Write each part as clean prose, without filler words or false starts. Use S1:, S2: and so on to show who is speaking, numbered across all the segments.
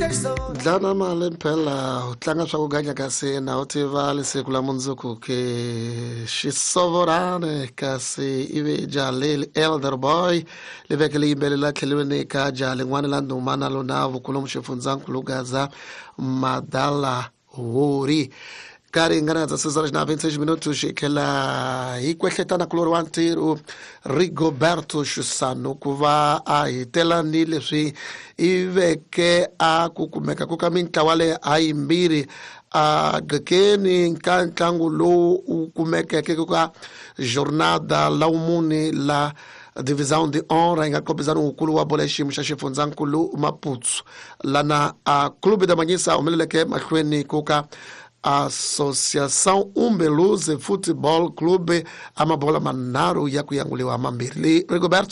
S1: Dlana mali phela utlanga swa ku ganya kasi na u tiva lesiku la mundzuku ke xisovorane kasi ive jale elder boy le veke le yimbelela tlhelweni ka jale n'wana la ndhumana lona vukulu muxifundzakulu Gaza Madala Hori kari ngana za sizara na 26 minutos xikela hi kwehletana kulori wa ntirho Rigoberto Xusano ku va a hetelani leswi iveke a ku kumeka ku ka mintlawa le hayimbirhi a gakeni ka ntlangu lowu u kumekeke ka jornada la umune la divisão de honra yi nga kombisana ukulu wa bola xiyimo xa xifundzankulu Maputsu lana a clube da Manyisa humeleleke mahlweni koka Associação Umbeluze Futebol Clube amabola manharhu ya ku yanguliwa mambirhi. Rigoberto.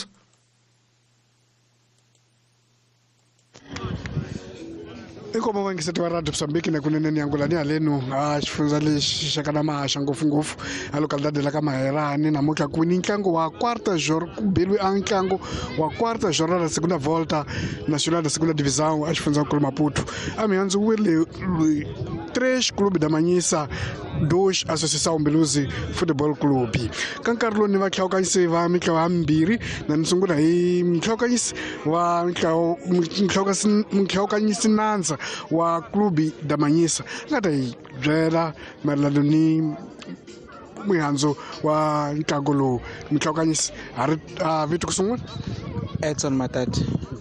S2: Inkomo vangiseti va Radio Mozambique na kuneneni yangulani halenu xifunza lexi xa kana mahaxa ngopfungopfu a localidade la ka Maherani namuntlha ku ni ntlangu wa quarta beliwi a ntlangu wa quarta jornada da segunda volta nacional da segunda divisão a xifundzakulu Maputo a mihandzu wile 3 clube da Manyisa 2 Associação Umbeluze Futebol Clube ka nkarhi lowu ni va tlhawukanyisi va mitlawa hambirhi na ni sungula hi mutlhawukanyisi wa mutlhawukanyisi nandza wa klubi da Manyisa nga ta hi byela mayelana ni mihandzu wa ntlangu lowu mutlhawukanyisi vito ku sungula
S3: Edson Matati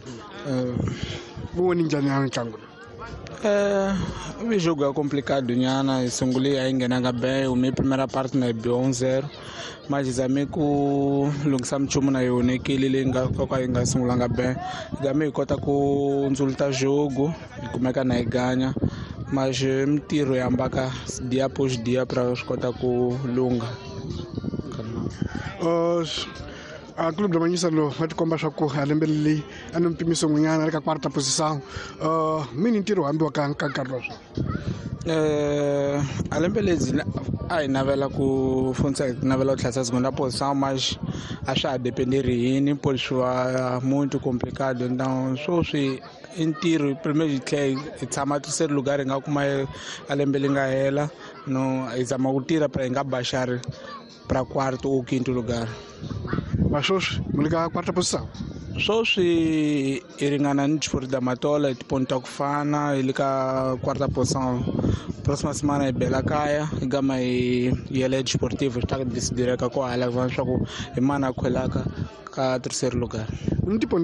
S2: voni njhani ya ntlangu
S3: o jogo é complicado, Nhana. Sunguli ainda na bem, a minha primeira parte na 1-0, mas os amigos lungsam chumu na eu nem que ele ainda ainda sungulanga bem. Os amigos conta com resultado jogo, como é que na ganha, mas me tiro e ambaca dia após dia para os conta com lunga.
S2: A clube da Manyisa lo vai te combaixar com a lembele a não pimiso munhana na quarta posição mini tiro ambiwa kan Carlos
S3: a lembele ai navela ku fonsa navela tlhasa segunda posição mas acha a depender rini por sua muito complicado então só se em tiro primeiro que estava terceiro lugar em alguma a lembele nga ela no exama o tira para enga baixar para quarto ou quinto lugar.
S2: Mas hoje, a quarta posição.
S3: Só se iringana no desporto da Matola, de Ponta Cufana, ele a quarta posição. Próxima semana é Bela Caia, gama e ele é desportivo, está a decidir com a ela, vamos jogar e mana com ela a terceiro lugar.
S2: Um tipo